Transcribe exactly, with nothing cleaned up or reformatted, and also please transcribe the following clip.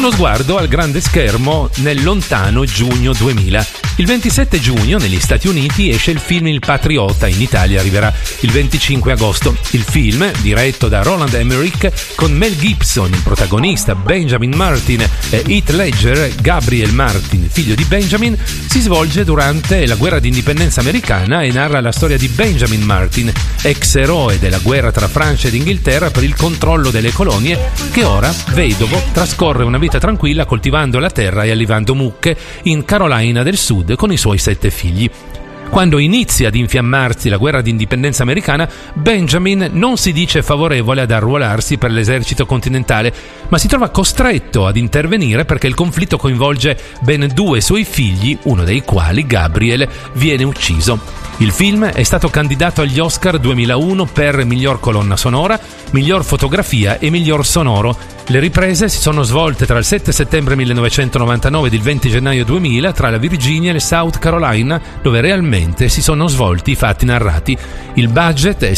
uno sguardo al grande schermo nel lontano giugno duemila. Il ventisette giugno negli Stati Uniti esce il film Il Patriota, in Italia arriverà il venticinque agosto. Il film, diretto da Roland Emmerich, con Mel Gibson, il protagonista, Benjamin Martin e Heath Ledger, Gabriel Martin, figlio di Benjamin, si svolge durante la guerra d'indipendenza americana e narra la storia di Benjamin Martin, ex eroe della guerra tra Francia ed Inghilterra per il controllo delle colonie, che ora, vedovo, trascorre una vita tranquilla coltivando la terra e allevando mucche in Carolina del Sud con i suoi sette figli. Quando inizia ad infiammarsi la guerra d'indipendenza americana, Benjamin non si dice favorevole ad arruolarsi per l'esercito continentale, ma si trova costretto ad intervenire perché il conflitto coinvolge ben due suoi figli, uno dei quali, Gabriel, viene ucciso. Il film è stato candidato agli Oscar duemilauno per miglior colonna sonora, miglior fotografia e miglior sonoro. Le riprese si sono svolte tra il sette settembre millenovecentonovantanove ed il venti gennaio duemila tra la Virginia e il South Carolina, dove realmente si sono svolti i fatti narrati. Il budget è